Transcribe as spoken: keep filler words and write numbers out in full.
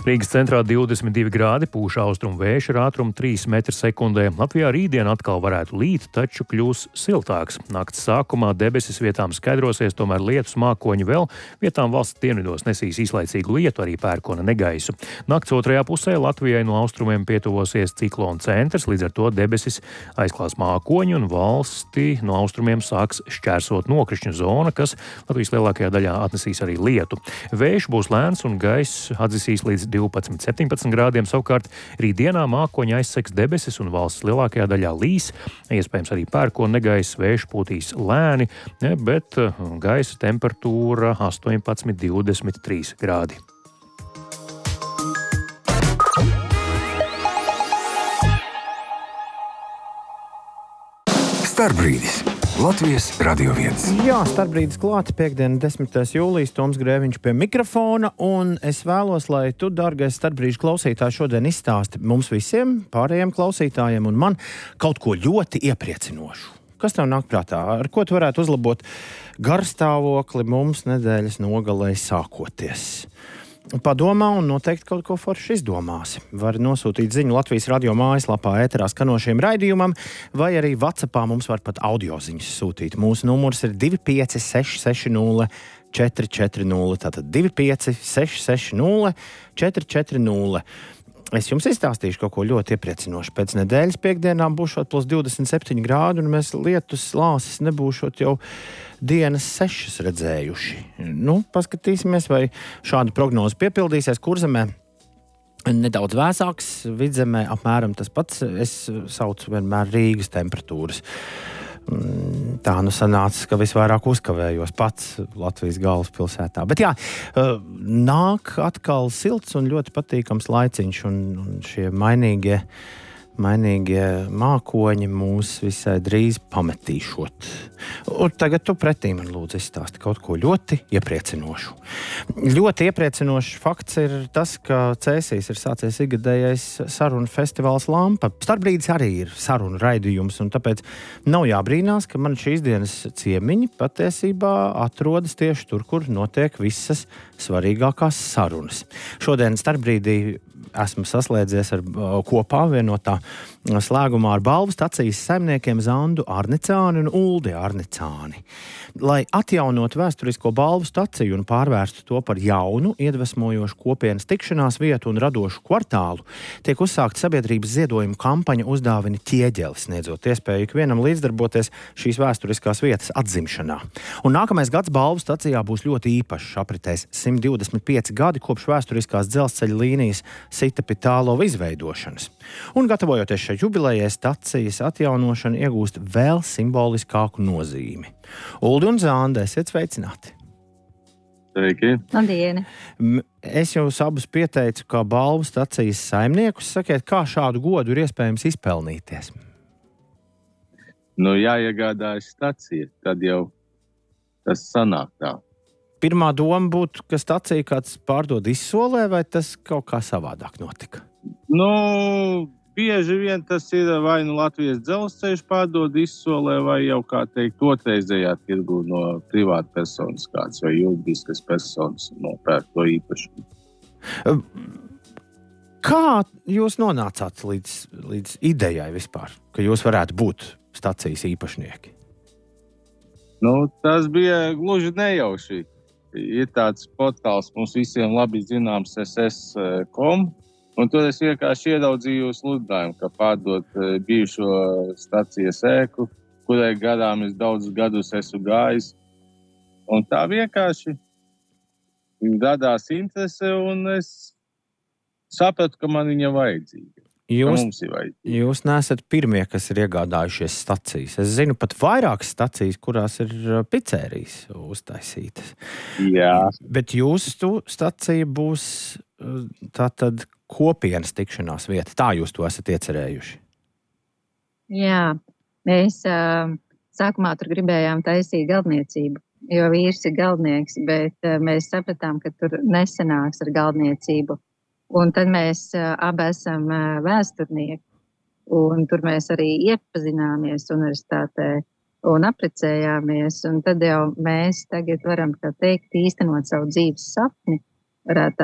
Rīgas centrā divdesmit divi grādi, pūš austrumu vējš ar ātrumu trīs metri sekundē. Latvijā rītdien atkal varētu līt, taču kļūs siltāks. Nakts sākumā debesis vietām skaidrosies, tomēr lietus mākoņi vēl. Vietām valsts dienvidos nesīs īslaicīgu lietu, arī pērkona negaisu. Nakts otrajā pusē Latvijai no austrumiem pietuvosies ciklona centrs, līdz ar to debesis aizklās mākoņi un valsti no austrumiem sāks šķērsot nokrišņu zona, kas Latvijas lielākajā daļā atnesīs arī lietu. Vējš būs lēns un gaiss atzisīs līdz divpadsmit septiņpadsmit grādiem, savukārt rītdienā mākoņi aizsegs debesis un valsts lielākajā daļā līs, iespējams arī pērkona negaiss, vējš pūtīs lēni, bet gaisa temperatūra astoņpadsmit divdesmit trīs grādi. Starpbrīdis Latvijas Radio viens. Jā, starpbrīdis klāti, piekdiena, desmitais jūlijas, Toms Grēviņš pie mikrofona, un es vēlos, lai tu, dargais starpbrīžu klausītāji, šodien izstāsti mums visiem, pārējiem klausītājiem un man kaut ko ļoti iepriecinošu. Kas tev nāk prātā? Ar ko tu varētu uzlabot garstāvokli mums nedēļas nogalē sākoties? Padomā un noteikti kaut ko forši izdomāsi. Var nosūtīt ziņu Latvijas radio mājaslapā ēterā skanošiem raidījumam, vai arī WhatsAppā mums var pat audioziņas sūtīt. Mūsu numurs ir divi pieci seši seši nulle četri četri nulle, tātad divi pieci seši seši nulle četri četri nulle. Es jums izstāstīšu kaut ko ļoti iepriecinošu. Pēc nedēļas piekdienām būšot plus divdesmit septiņi grādi, un mēs lietus lāses nebūšot jau dienas sešas redzējuši. Nu, paskatīsimies, vai šāda prognoze piepildīsies. Kurzemē nedaudz vēsāks, Vidzemē apmēram tas pats. Es saucu vienmēr Rīgas temperatūras. Tā nu sanāca, ka visvairāk uzkavējos pats Latvijas galvaspilsētā. Bet jā, nāk atkal silts un ļoti patīkams laiciņš, un, un šie mainīgie, mainīgie mākoņi mūs visai drīz pametīšot. Un tagad tu pretī man lūdzu izstāsti kaut ko ļoti iepriecinošu. Ļoti iepriecinošs fakts ir tas, ka Cēsīs ir sācies ikgadējais sarunu festivāls Lampa. Starpbrīdis arī ir sarunu raidījums, un tāpēc nav jābrīnās, ka man šīs dienas ciemiņi patiesībā atrodas tieši tur, kur notiek visas svarīgākās sarunas. Šodien Starpbrīdī esmu saslēdzies ar kopā vienotā slēgumā ar balvu stacijas saimniekiem Zandu Arnicāni un Uldi Arnicāni. Lai atjaunot vēsturisko balvu staciju un pārvērstu to par jaunu, iedvesmojošu kopienas tikšanās vietu un radošu kvartālu, tiek uzsākt sabiedrības ziedojuma kampaņa Uzdāvini ķieģeli, sniedzot iespēju ikvienam līdzdarboties šīs vēsturiskās vietas atzimšanā. Un nākamais gads balvu stacijā būs ļoti īpašs. Apritēs simt divdesmit pieci gadi kopš vēsturiskās dzelzceļa līnijas Sita-Pitālova izveidošanas. Un gatavojoties šai jubilejai, stacijas atjaunošana iegūst vēl simboliskāku nozīmi. Uldi un Zanda, esiet sveicināti! Sveiki! Labdien! Es jūs abus pieteicu kā balvu stacijas saimniekus. Sakiet, kā šādu godu ir iespējams izpelnīties? Nu, jāiegādājas stacija, tad jau tas sanāk tā. Pirmā doma būtu, ka stacija kāds pārdod izsolē, vai tas kaut kā savādāk notika? Nu, bieži vien tas ir vai nu Latvijas dzelzceļš pārdod izsolē, vai jau, kā teikt, otrreizējā tirgu no privāta personas kāds vai juridiskas personas nopērk to īpašumu. Kā jūs nonācāt līdz, līdz idejai vispār, ka jūs varētu būt stacijas īpašnieki? Nu, tas bija gluži nejauši. Ir tāds portāls mums visiem labi zināms es es punktu com, un tur es vienkārši ieraudzīju sludinājumu, ka pārdot bijušo stacijas ēku, kurai garām es daudzus gadus esmu gājis. Un tā vienkārši radās interese, un es sapratu, ka man viņa vajadzīga. Jūs, vajadzīga. jūs neesat pirmie, kas ir iegādājušies stacijas. Es zinu pat vairākas stacijas, kurās ir picērijas uztaisītas. Jā. Bet jūsu stacija būs tātad kopienas tikšanās vieta. Tā jūs to esat iecerējuši? Jā, mēs uh, sākumā tur gribējām taisīt galdniecību, jo vīrs ir galdnieks, bet uh, mēs sapratām, ka tur nesanāks ar galdniecību. Un tad mēs uh, abi esam uh, vēsturnieki, un tur mēs arī iepazināmies universitātē un apprecējāmies, un tad jau mēs tagad varam, tā teikt, īstenot savu dzīves sapni, varētu